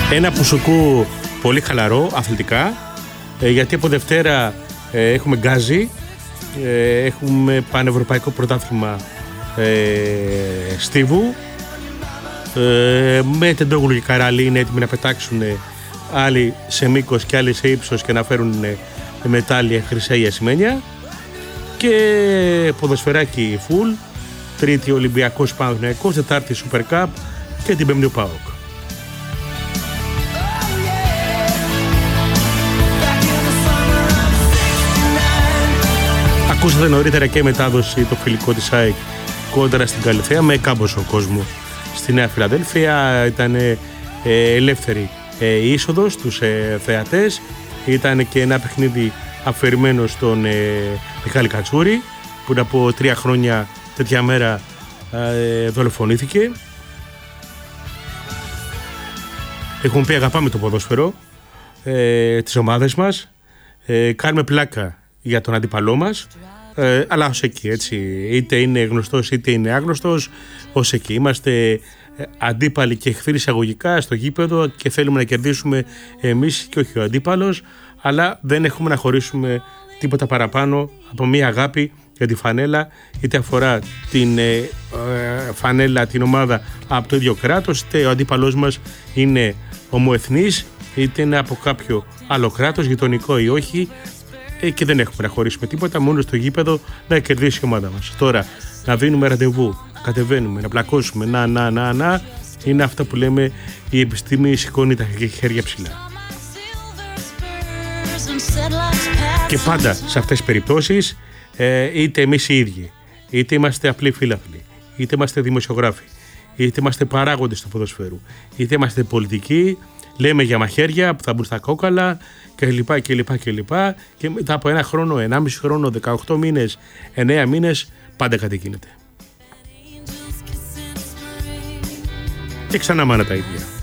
Ένα πουσουκού πολύ χαλαρό, αθλητικά, γιατί από Δευτέρα έχουμε γκάζι, έχουμε πανευρωπαϊκό πρωτάθλημα στίβου, με Τεντόγλου και Καράλη είναι έτοιμοι να πετάξουν άλλοι σε μήκος και άλλοι σε ύψος και να φέρουν μετάλλια χρυσά ή ασημένια, και ποδοσφαιράκι φουλ, Τρίτη Ολυμπιακός Παναθηναϊκός, Τετάρτη Super Cup και την Πέμπτη ο ΠΑΟΚ. Ακούσατε νωρίτερα και μετάδοση το φιλικό της ΑΕΚ κόντρα στην Καλυθέα με κάμποσο κόσμο στη Νέα Φιλαδέλφια. Ήταν ελεύθερη η είσοδος στους θεατές. Ήταν και ένα παιχνίδι αφαιρημένο στον Μιχάλη Κατσούρη, που από 3 χρόνια τέτοια μέρα δολοφονήθηκε. Έχουμε πει αγαπάμε το ποδόσφαιρο, τις ομάδες μας, κάνουμε πλάκα για τον αντίπαλό μας, αλλά ως εκεί, έτσι, είτε είναι γνωστός είτε είναι άγνωστος, ως εκεί είμαστε αντίπαλοι και εχθροί εισαγωγικά στο γήπεδο και θέλουμε να κερδίσουμε εμείς και όχι ο αντίπαλος, αλλά δεν έχουμε να χωρίσουμε τίποτα παραπάνω από μια αγάπη για τη φανέλα, είτε αφορά την φανέλα, την ομάδα από το ίδιο κράτος, είτε ο αντίπαλός μας είναι ομοεθνής, είτε είναι από κάποιο άλλο κράτος, γειτονικό ή όχι, και δεν έχουμε να χωρίσουμε τίποτα, μόνο στο γήπεδο να κερδίσει η ομάδα μας. Τώρα, να δίνουμε ραντεβού, να κατεβαίνουμε, να πλακώσουμε, να, είναι αυτά που λέμε η επιστήμη σηκώνει τα χέρια ψηλά. Και πάντα σε αυτές τις περιπτώσεις, είτε εμείς οι ίδιοι, είτε είμαστε απλοί φίλαθλοι, είτε είμαστε δημοσιογράφοι, είτε είμαστε παράγοντες του ποδοσφαίρου, είτε είμαστε πολιτικοί, λέμε για μαχαίρια που θα μπουν στα κόκαλα κλπ. Και μετά από 1 χρόνο, 1,5 χρόνο, 18 μήνες, 9 μήνες, πάντα κάτι γίνεται. Και ξανά μάνα τα ίδια.